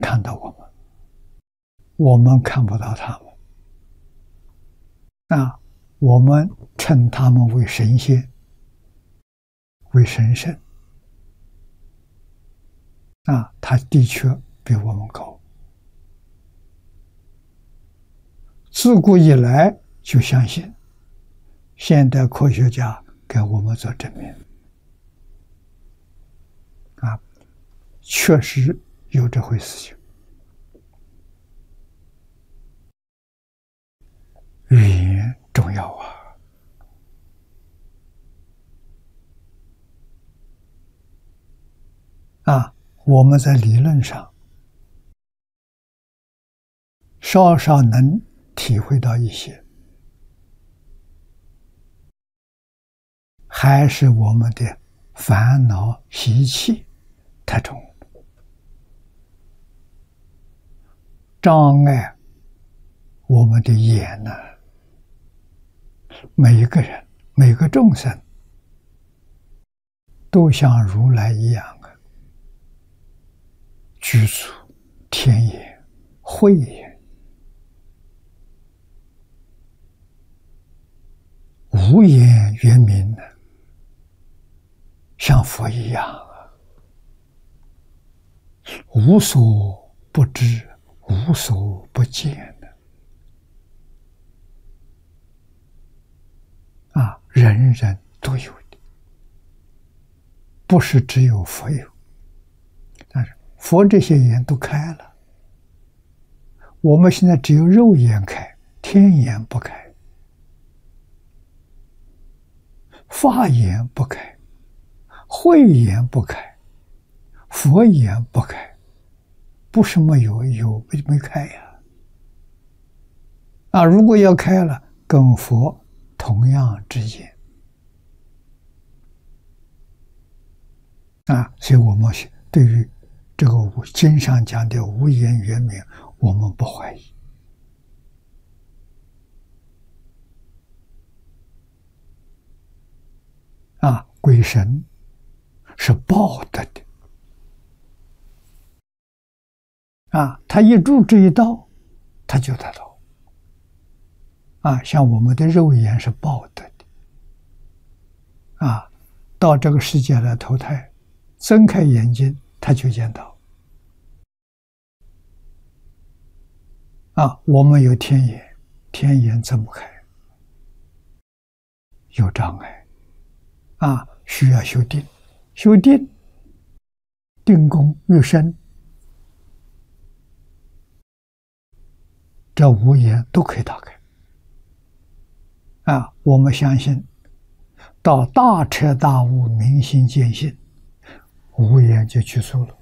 看到我们，我们看不到他们。我们称他们为神仙，为神圣。他的确比我们高。自古以来就相信，现代科学家给我们做证明。确实有这回事情。语言重要我们在理论上稍稍能体会到一些，还是我们的烦恼习气太重，障碍我们的眼呢。每一个人，每个众生都像如来一样具足天眼、慧眼，无眼圆明的，像佛一样无所不知，无所不见的人人都有的，不是只有佛有。但是佛这些眼都开了，我们现在只有肉眼开，天眼不开，法眼不开，慧眼不开，佛眼不开，不是没有，没开呀。如果要开了，跟佛同样之眼所以我们对于这个经上讲的无眼圆明，我们不怀疑鬼神是报得的他一入这一道，他就得到像我们的肉眼是报得的到这个世界来投胎，睁开眼睛他就见到我们有天眼，天眼睁不开，有障碍需要修定，修定，定功越深，这五眼都可以打开我们相信到大彻大悟、明心见性，五眼就具足了